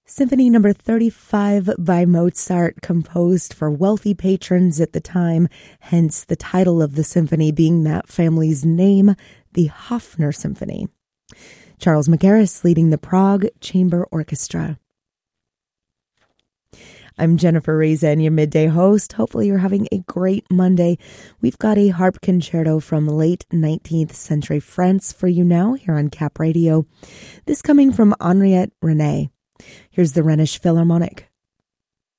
Symphony number 35 by Mozart, composed for wealthy patrons at the time, hence the title of the symphony being that family's name, the Hofner Symphony. Charles Mageras leading the Prague Chamber Orchestra. I'm Jennifer Reza, your midday host. Hopefully you're having a great Monday. We've got a harp concerto from late 19th century France for you now here on Cap Radio. This coming from Henriette René. Here's the Rhenish Philharmonic.